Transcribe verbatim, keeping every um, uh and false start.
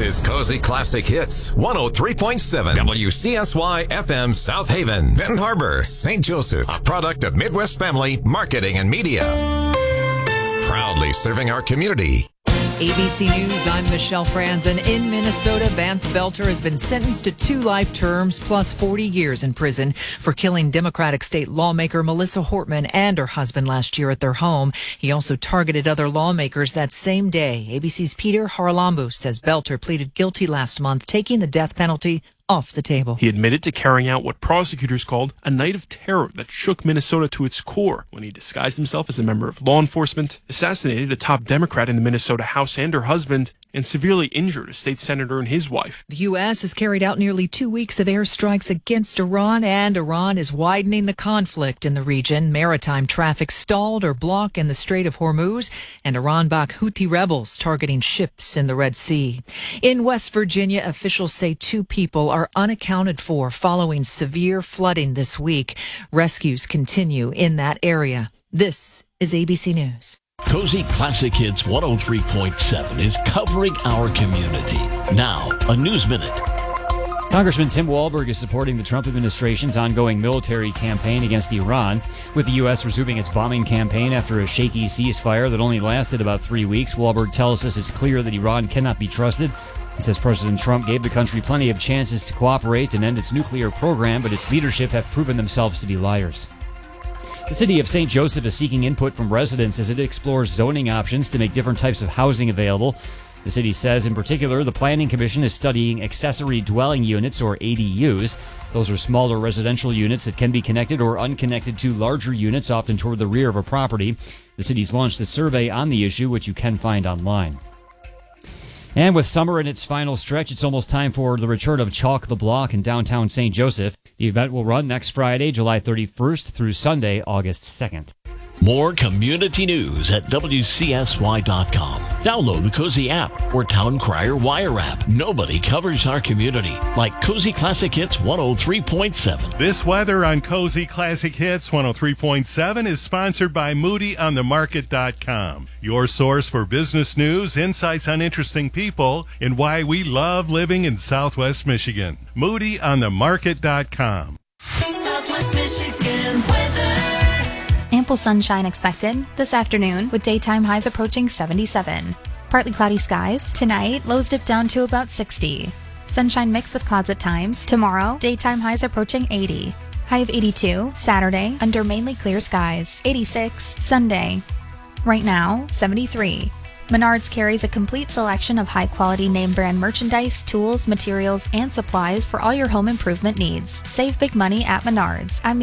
is Cozy Classic Hits, one oh three point seven W C S Y F M South Haven, Benton Harbor, Saint Joseph, a product of Midwest Family Marketing and Media. Proudly serving our community. A B C News, I'm Michelle Franzen. In Minnesota, Vance Belter has been sentenced to two life terms plus forty years in prison for killing Democratic state lawmaker Melissa Hortman and her husband last year at their home. He also targeted other lawmakers that same day. A B C's Peter Haralambou says Belter pleaded guilty last month, taking the death penalty off the table. He admitted to carrying out what prosecutors called a night of terror that shook Minnesota to its core when he disguised himself as a member of law enforcement, assassinated a top Democrat in the Minnesota House and her husband, and severely injured a state senator and his wife. The U S has carried out nearly two weeks of airstrikes against Iran, and Iran is widening the conflict in the region. Maritime traffic stalled or blocked in the Strait of Hormuz, and Iran-backed Houthi rebels targeting ships in the Red Sea. In West Virginia, officials say two people are unaccounted for following severe flooding this week. Rescues continue in that area. This is A B C News. Cozy Classic Hits one oh three point seven is covering our community. Now, a News Minute. Congressman Tim Walberg is supporting the Trump administration's ongoing military campaign against Iran, with the U S resuming its bombing campaign after a shaky ceasefire that only lasted about three weeks. Walberg tells us it's clear that Iran cannot be trusted. He says President Trump gave the country plenty of chances to cooperate and end its nuclear program, but its leadership have proven themselves to be liars. The city of Saint Joseph is seeking input from residents as it explores zoning options to make different types of housing available. The city says, in particular, the Planning Commission is studying accessory dwelling units, or A D Us. Those are smaller residential units that can be connected or unconnected to larger units, often toward the rear of a property. The city's launched a survey on the issue, which you can find online. And with summer in its final stretch, it's almost time for the return of Chalk the Block in downtown Saint Joseph. The event will run next Friday, July thirty-first through Sunday, August second. More community news at W C S Y dot com. Download the Cozy app or Town Crier Wire app. Nobody covers our community like Cozy Classic Hits one oh three point seven. This weather on Cozy Classic Hits one oh three point seven is sponsored by Moody on the Market dot com. Your source for business news, insights on interesting people, and why we love living in Southwest Michigan. Moody on the Market dot com. Southwest Michigan weather. Ample sunshine expected this afternoon with daytime highs approaching seventy-seven. Partly cloudy skies. Tonight, lows dip down to about sixty. Sunshine mixed with clouds at times. Tomorrow, daytime highs approaching eighty. High of eighty-two. Saturday, under mainly clear skies. eighty-six. Sunday. Right now, seventy-three. Menards carries a complete selection of high-quality name-brand merchandise, tools, materials, and supplies for all your home improvement needs. Save big money at Menards. I'm